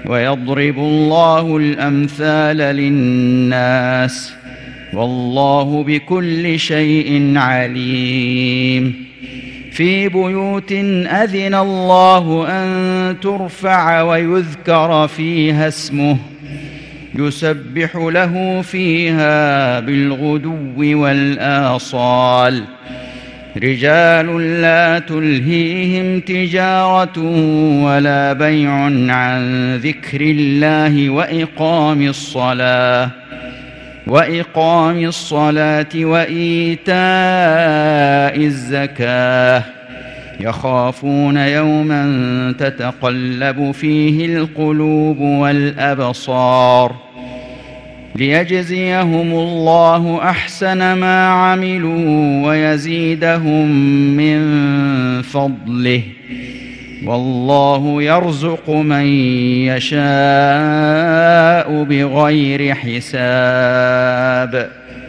ويضرب الله الأمثال للناس والله بكل شيء عليم. في بيوت أذن الله أن ترفع ويذكر فيها اسمه يسبح له فيها بالغدو والآصال رجال لا تلهيهم تجارة ولا بيع عن ذكر الله وإقام الصلاة وإيتاء الزكاة يخافون يوما تتقلب فيه القلوب والأبصار ليجزيهم الله أحسن ما عملوا ويزيدهم من فضله والله يرزق من يشاء بغير حساب.